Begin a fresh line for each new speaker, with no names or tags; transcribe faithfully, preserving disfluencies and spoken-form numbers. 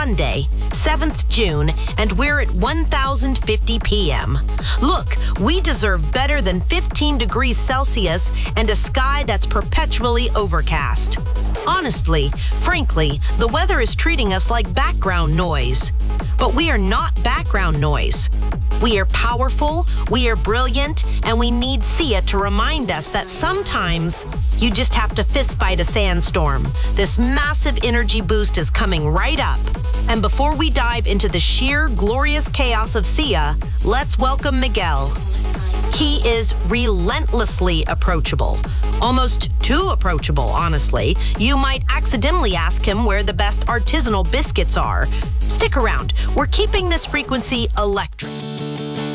Sunday, seventh June, and we're at one thousand fifty p m Look, we deserve better than fifteen degrees Celsius and a sky that's perpetually overcast. Honestly, frankly, the weather is treating us like background noise. But we are not background noise. We are powerful, we are brilliant, and we need Sia to remind us that sometimes you just have to fistfight a sandstorm. This massive energy boost is coming right up. And before we dive into the sheer glorious chaos of Sia, let's welcome Miguel. He is relentlessly approachable. Almost too approachable, honestly. You might accidentally ask him where the best artisanal biscuits are. Stick around. We're keeping this frequency electric.